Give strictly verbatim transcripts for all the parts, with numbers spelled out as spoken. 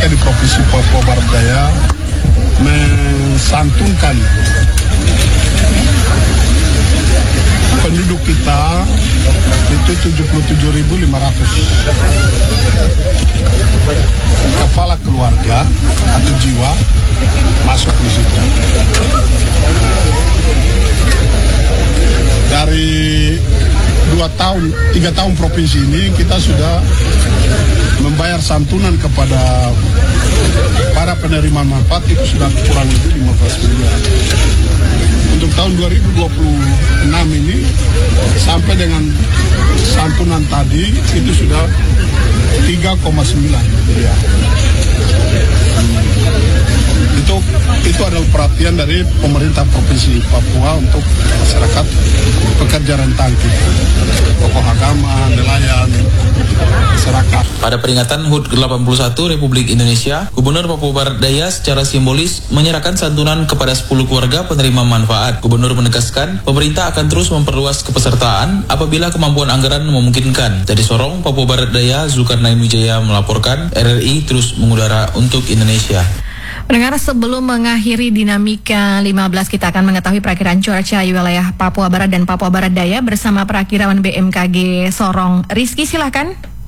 kita di Provinsi Papua Barat Daya mensantunkan penduduk kita itu tujuh puluh tujuh ribu lima ratus kepala keluarga atau jiwa masuk di situ. Dari dua tahun, tiga tahun provinsi ini kita sudah membayar santunan kepada para penerima manfaat itu sudah kurang lebih lima belas miliar. Untuk tahun dua ribu dua puluh enam ini sampai dengan santunan tadi itu sudah tiga koma sembilan miliar. Itu itu adalah perhatian dari pemerintah Provinsi Papua untuk masyarakat pekerja rentan kita, tokoh agama, nelayan, masyarakat. Pada peringatan H U T ke delapan puluh satu Republik Indonesia, Gubernur Papua Barat Daya secara simbolis menyerahkan santunan kepada sepuluh keluarga penerima manfaat. Gubernur menegaskan, pemerintah akan terus memperluas kepesertaan apabila kemampuan anggaran memungkinkan. Dari Sorong, Papua Barat Daya, Zulkarnain Wijaya melaporkan, R R I terus mengudara untuk Indonesia. Pendengar, sebelum mengakhiri dinamika lima belas, kita akan mengetahui perakiran cuaca di wilayah Papua Barat dan Papua Barat Daya bersama perakirawan B M K G Sorong. Rizky, silakan.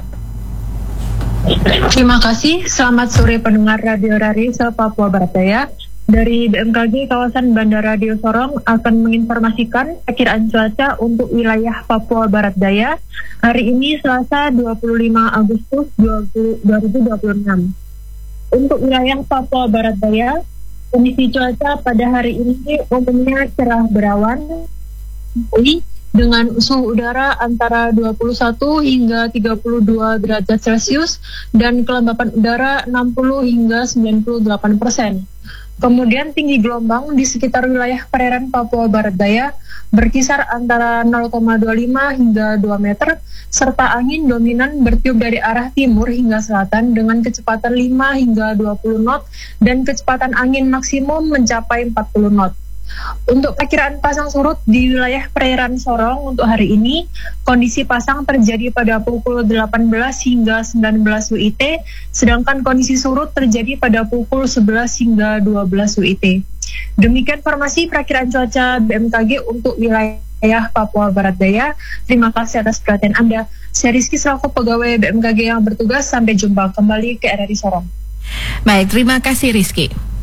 Terima kasih. Selamat sore pendengar Radio Rarisa Papua Barat Daya. Dari B M K G kawasan Bandara Radio Sorong akan menginformasikan perkiraan cuaca untuk wilayah Papua Barat Daya hari ini Selasa dua puluh lima Agustus dua ribu dua puluh enam. Untuk wilayah Papua Barat Daya, kondisi cuaca pada hari ini umumnya cerah berawan dengan suhu udara antara dua puluh satu hingga tiga puluh dua derajat Celcius dan kelembapan udara enam puluh hingga sembilan puluh delapan persen. Kemudian tinggi gelombang di sekitar wilayah perairan Papua Barat Daya berkisar antara nol koma dua lima hingga dua meter, serta angin dominan bertiup dari arah timur hingga selatan dengan kecepatan lima hingga dua puluh knot dan kecepatan angin maksimum mencapai empat puluh knot. Untuk perkiraan pasang surut di wilayah perairan Sorong untuk hari ini, kondisi pasang terjadi pada pukul delapan belas hingga sembilan belas W I T, sedangkan kondisi surut terjadi pada pukul sebelas hingga dua belas W I T. Demikian informasi perakiraan cuaca B M K G untuk wilayah Papua Barat Daya. Terima kasih atas perhatian Anda. Saya Rizky selaku pegawai B M K G yang bertugas. Sampai jumpa kembali ke R R I Sorong. Baik, terima kasih Rizky.